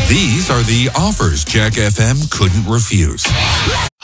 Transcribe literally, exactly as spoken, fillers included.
These are the offers Jack F M couldn't refuse.